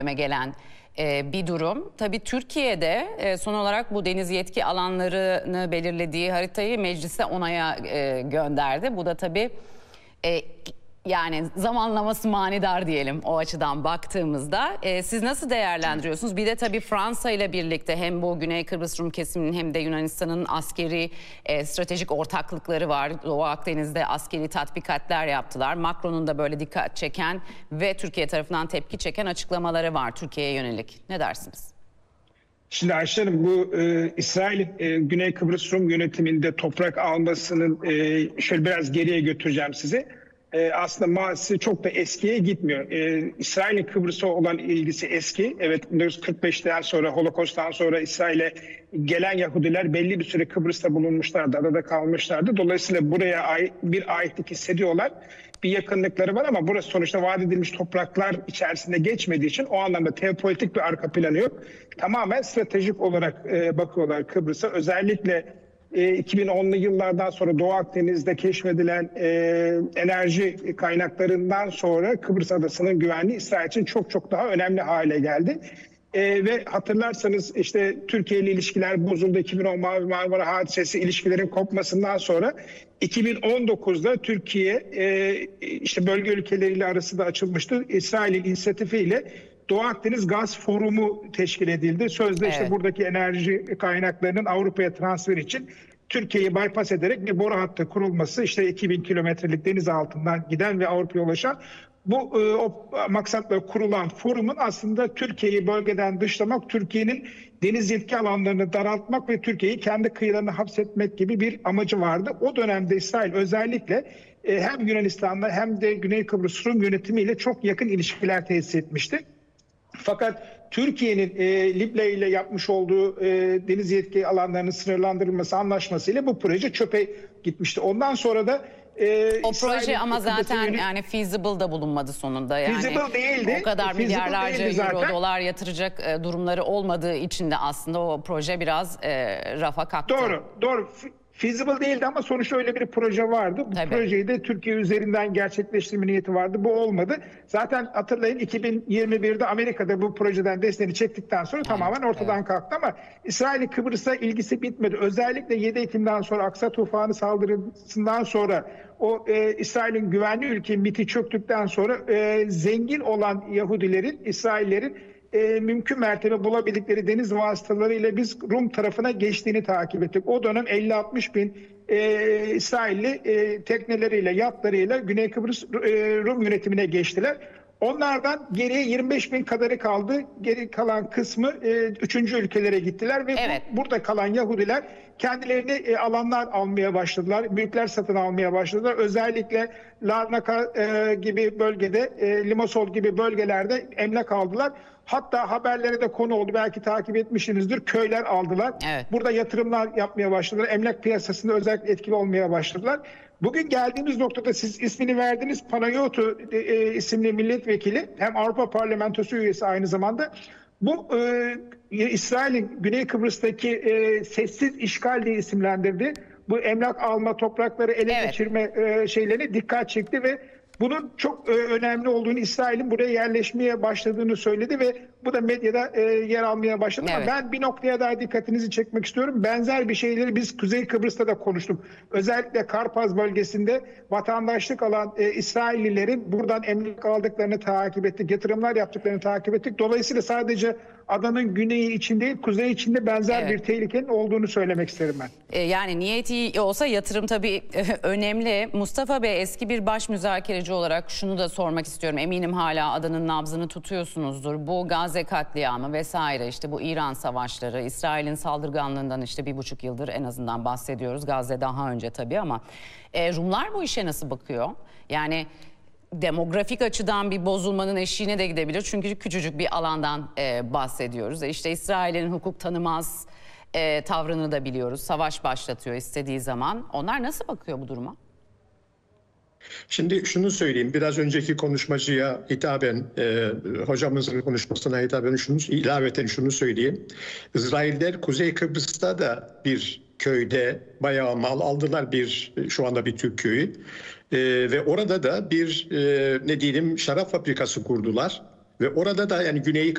gelen bir durum. Tabii Türkiye'de son olarak bu deniz yetki alanlarını belirlediği haritayı meclise onaya gönderdi. Bu da tabii yani zamanlaması manidar diyelim o açıdan baktığımızda. Siz nasıl değerlendiriyorsunuz? Bir de tabii Fransa ile birlikte hem bu Güney Kıbrıs Rum kesiminin hem de Yunanistan'ın askeri stratejik ortaklıkları var. Doğu Akdeniz'de askeri tatbikatler yaptılar. Macron'un da böyle dikkat çeken ve Türkiye tarafından tepki çeken açıklamaları var Türkiye'ye yönelik. Ne dersiniz? Şimdi Ayşe Hanım, bu İsrail'in Güney Kıbrıs Rum yönetiminde toprak almasının şöyle biraz geriye götüreceğim sizi. Aslında maalesef çok da eskiye gitmiyor. İsrail'in Kıbrıs'a olan ilgisi eski. Evet, 1945'ten sonra, Holocaust'tan sonra İsrail'e gelen Yahudiler belli bir süre Kıbrıs'ta bulunmuşlardı, adada kalmışlardı. Dolayısıyla buraya bir aitlik hissediyorlar. Bir yakınlıkları var ama burası sonuçta vaat edilmiş topraklar içerisinde geçmediği için o anlamda teopolitik bir arka planı yok. Tamamen stratejik olarak bakıyorlar Kıbrıs'a. Özellikle 2010'lu yıllardan sonra Doğu Akdeniz'de keşfedilen enerji kaynaklarından sonra Kıbrıs Adası'nın güvenliği İsrail için çok çok daha önemli hale geldi. Ve hatırlarsanız işte Türkiye ile ilişkiler bozuldu. 2010 Mavi Marmara hadisesi, ilişkilerin kopmasından sonra 2019'da Türkiye işte bölge ülkeleriyle arası da açılmıştı. İsrail'in inisiyatifiyle Doğu Akdeniz Gaz Forumu teşkil edildi. Sözde işte buradaki enerji kaynaklarının Avrupa'ya transfer için Türkiye'yi bypass ederek bir boru hattı kurulması, işte 2000 kilometrelik deniz altından giden ve Avrupa'ya ulaşan bu o maksatla kurulan forumun aslında Türkiye'yi bölgeden dışlamak, Türkiye'nin deniz yetki alanlarını daraltmak ve Türkiye'yi kendi kıyılarına hapsetmek gibi bir amacı vardı. O dönemde İsrail özellikle hem Yunanistan'la hem de Güney Kıbrıs Rum yönetimiyle çok yakın ilişkiler tesis etmişti. Fakat Türkiye'nin Libya ile yapmış olduğu deniz yetki alanlarının sınırlandırılması anlaşmasıyla bu proje çöpe gitmişti. Ondan sonra da o proje ama zaten yani feasible da bulunmadı sonunda. Yani feasible değildi. O kadar milyarlarca euro, dolar yatıracak durumları olmadığı için de aslında o proje biraz rafa kalktı. Doğru. Feasible değildi ama sonuçta öyle bir proje vardı. Bu projeyi de Türkiye üzerinden gerçekleştirme niyeti vardı. Bu olmadı. Zaten hatırlayın 2021'de Amerika'da bu projeden desteğini çektikten sonra tamamen ortadan kalktı ama İsrail'in Kıbrıs'a ilgisi bitmedi. Özellikle 7 Ekim'den sonra Aksa Tufanı saldırısından sonra o İsrail'in güvenli ülke MİT'i çöktükten sonra zengin olan Yahudilerin, İsraillerin mümkün mertebe bulabildikleri deniz vasıtalarıyla biz Rum tarafına geçtiğini takip ettik. O dönem 50-60 bin İsrailli tekneleriyle, yatlarıyla Güney Kıbrıs Rum yönetimine geçtiler. Onlardan geriye 25 bin kadarı kaldı. Geri kalan kısmı 3. ülkelere gittiler ve burada kalan Yahudiler kendilerine alanlar almaya başladılar. Mülkler satın almaya başladılar. Özellikle Larnaka gibi bölgede, Limassol gibi bölgelerde emlak aldılar. Hatta haberlere de konu oldu. Belki takip etmişsinizdir. Köyler aldılar. Burada yatırımlar yapmaya başladılar. Emlak piyasasında özellikle etkili olmaya başladılar. Bugün geldiğimiz noktada siz ismini verdiğiniz Panayotu isimli milletvekili, hem Avrupa Parlamentosu üyesi aynı zamanda, bu İsrail'in Güney Kıbrıs'taki sessiz işgal diye isimlendirdi. Bu emlak alma, toprakları ele geçirme şeylerine dikkat çekti ve bunun çok önemli olduğunu, İsrail'in buraya yerleşmeye başladığını söyledi ve bu da medyada yer almaya başladı. Ama ben bir noktaya daha dikkatinizi çekmek istiyorum. Benzer bir şeyleri biz Kuzey Kıbrıs'ta da konuştuk. Özellikle Karpaz bölgesinde vatandaşlık alan İsraillilerin buradan emlak aldıklarını takip ettik, yatırımlar yaptıklarını takip ettik. Dolayısıyla sadece adanın güneyi için değil, kuzeyi için de benzer bir tehlikenin olduğunu söylemek isterim ben. Yani niyeti olsa yatırım tabii önemli. Mustafa Bey, eski bir baş müzakereci olarak şunu da sormak istiyorum. Eminim hala adanın nabzını tutuyorsunuzdur. Bu Gazze katliamı vesaire, işte bu İran savaşları, İsrail'in saldırganlığından işte 1,5 yıldır en azından bahsediyoruz. Gazze daha önce tabii ama Rumlar bu işe nasıl bakıyor? Yani demografik açıdan bir bozulmanın eşiğine de gidebilir. Çünkü küçücük bir alandan bahsediyoruz. İşte İsrail'in hukuk tanımaz tavrını da biliyoruz. Savaş başlatıyor istediği zaman. Onlar nasıl bakıyor bu duruma? Şimdi şunu söyleyeyim, biraz önceki konuşmacıya hitaben, hocamızın konuşmasına hitaben ilaveten şunu söyleyeyim. İsrailler Kuzey Kıbrıs'ta da bir köyde bayağı mal aldılar, şu anda bir Türk köyü. Ve orada da bir ne diyelim şarap fabrikası kurdular. Ve orada da yani Güney